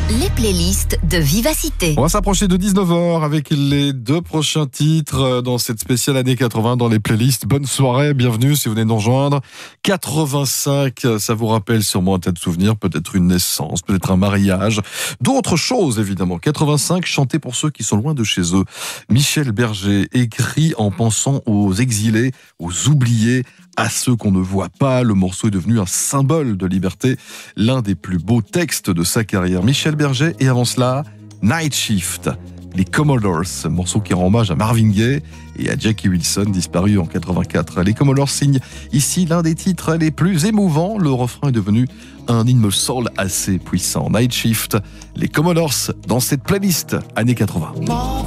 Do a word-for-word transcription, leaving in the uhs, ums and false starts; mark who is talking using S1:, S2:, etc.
S1: Les playlists de Vivacité.
S2: On va s'approcher de dix-neuf heures avec les deux prochains titres dans cette spéciale année quatre-vingts dans les playlists. Bonne soirée, bienvenue si vous venez de nous rejoindre. quatre-vingt-cinq, ça vous rappelle sûrement un tas de souvenirs, peut-être une naissance, peut-être un mariage, d'autres choses évidemment. quatre-vingt-cinq, chanté pour ceux qui sont loin de chez eux. Michel Berger écrit en pensant aux exilés, aux oubliés, à ceux qu'on ne voit pas. Le morceau est devenu un symbole de liberté, l'un des plus beaux textes de sa carrière. Michel Berger, et avant cela, Night Shift, les Commodores, morceau qui rend hommage à Marvin Gaye et à Jackie Wilson, disparu en quatre-vingt-quatre. Les Commodores signent ici l'un des titres les plus émouvants. Le refrain est devenu un hymne soul assez puissant. Night Shift, les Commodores dans cette playlist années quatre-vingts.